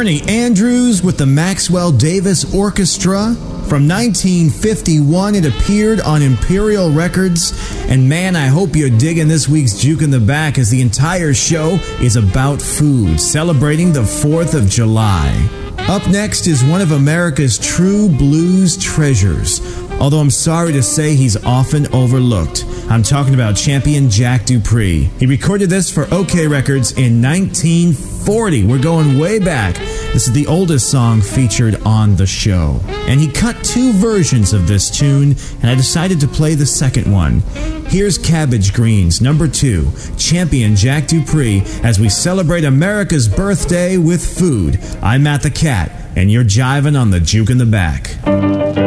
Bernie Andrews with the Maxwell Davis Orchestra. From 1951, it appeared on Imperial Records. And man, I hope you're digging this week's Juke in the Back, as the entire show is about food, celebrating the 4th of July. Up next is one of America's true blues treasures, although I'm sorry to say he's often overlooked. I'm talking about champion Jack Dupree. He recorded this for OK Records in 1940. We're going way back. This is the oldest song featured on the show. And he cut 2 versions of this tune, and I decided to play the second one. Here's Cabbage Greens, number 2, champion Jack Dupree, as we celebrate America's birthday with food. I'm Matt the Cat, and you're jiving on the Juke in the Back.